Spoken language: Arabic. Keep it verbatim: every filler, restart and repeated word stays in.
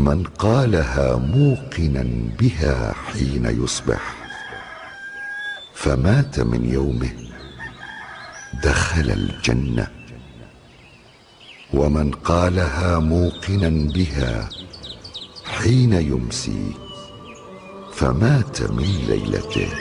من قالها موقنا بها حين يصبح فمات من يومه دخل الجنة، ومن قالها موقنا بها حين يمسي فمات من ليلته